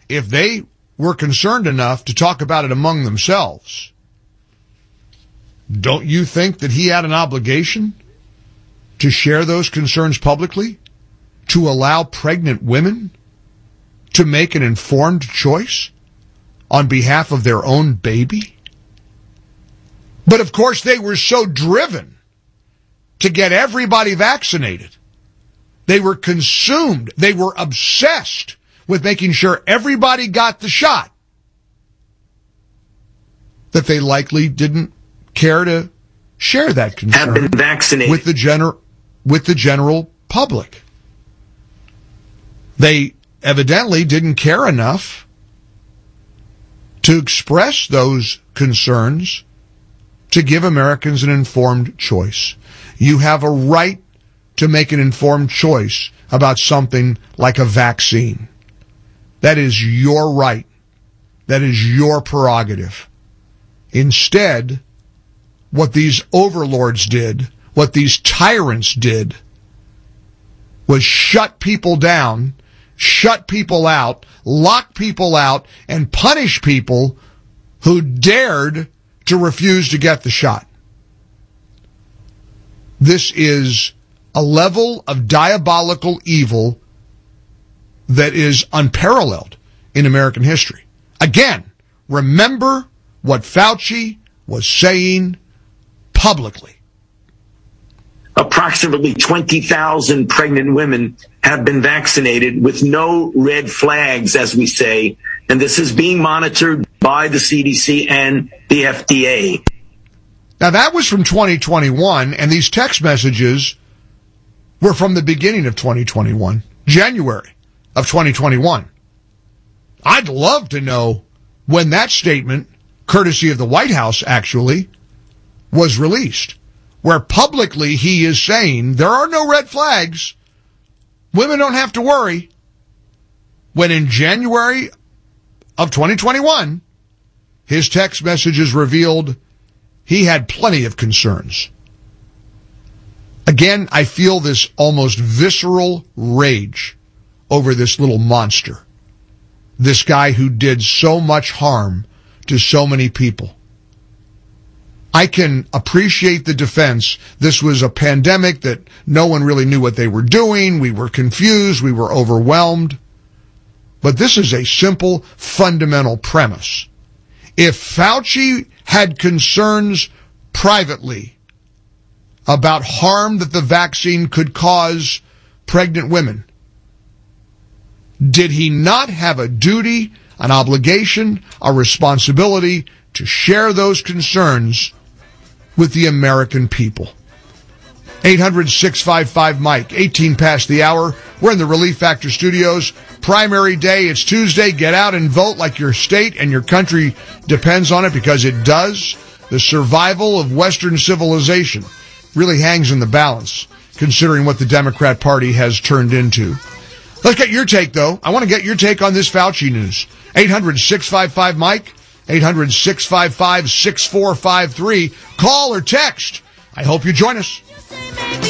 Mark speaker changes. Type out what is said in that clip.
Speaker 1: if they were concerned enough to talk about it among themselves, don't you think that he had an obligation to share those concerns publicly, to allow pregnant women to make an informed choice on behalf of their own baby? But of course, they were so driven to get everybody vaccinated. They were consumed. They were obsessed with making sure everybody got the shot that they likely didn't care to share that concern
Speaker 2: have been vaccinated
Speaker 1: with the general public. They evidently didn't care enough to express those concerns to give Americans an informed choice. You have a right to make an informed choice about something like a vaccine. That is your right. That is your prerogative. Instead, what these overlords did, what these tyrants did, was shut people down, shut people out, lock people out, and punish people who dared to refuse to get the shot. This is a level of diabolical evil that is unparalleled in American history. Again, remember what Fauci was saying publicly.
Speaker 2: Approximately 20,000 pregnant women have been vaccinated with no red flags, as we say, and this is being monitored by the CDC and the FDA.
Speaker 1: Now, that was from 2021, and these text messages were from the beginning of 2021, January of 2021. I'd love to know when that statement, courtesy of the White House actually, was released, where publicly he is saying there are no red flags. Women don't have to worry. When in January of 2021, his text messages revealed he had plenty of concerns. Again, I feel this almost visceral rage over this little monster. This guy who did so much harm to so many people. I can appreciate the defense. This was a pandemic that no one really knew what they were doing. We were confused. We were overwhelmed. But this is a simple, fundamental premise. If Fauci had concerns privately about harm that the vaccine could cause pregnant women, did he not have a duty, an obligation, a responsibility to share those concerns with the American people? 800-655-MIKE, 18 past the hour. We're in the Relief Factor studios. Primary day, it's Tuesday. Get out and vote like your state and your country depends on it, because it does. The survival of Western civilization really hangs in the balance, considering what the Democrat Party has turned into. Let's get your take, though. I want to get your take on this Fauci news. 800-655-MIKE, 800-655-6453. Call or text. I hope you join us.